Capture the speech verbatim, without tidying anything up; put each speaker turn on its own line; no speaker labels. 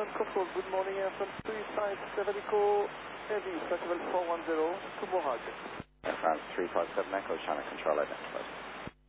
Ground control, good morning, Air France three five seven Echo, heavy, flight level four one zero to Mohawk.
Air France three five seven Echo, China Control, identified.